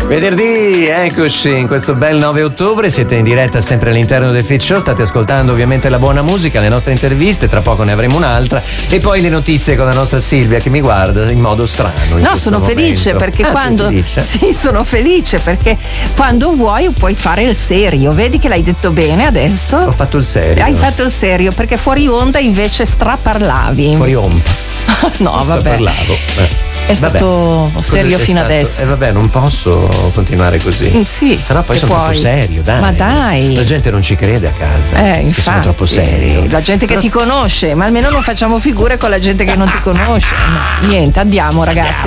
Venerdì, eccoci, in questo bel 9 ottobre, siete in diretta sempre all'interno del Fit Show, state ascoltando ovviamente la buona musica, le nostre interviste, tra poco ne avremo un'altra e poi le notizie con la nostra Silvia che mi guarda in modo strano. No, sono felice perché quando sì, sono felice perché quando vuoi puoi fare il serio, vedi che l'hai detto bene adesso. Ho fatto il serio. Hai fatto il serio perché fuori onda invece straparlavi. Fuori onda. No, vabbè. Parlavo. È stato serio fino adesso. Vabbè, non posso continuare così. Sì. Sennò poi sono troppo serio, dai. Ma dai. La gente non ci crede a casa. Infatti. Sono troppo serio. La gente che ti conosce, ma almeno non facciamo figure con la gente che non ti conosce. No, niente, andiamo ragazzi.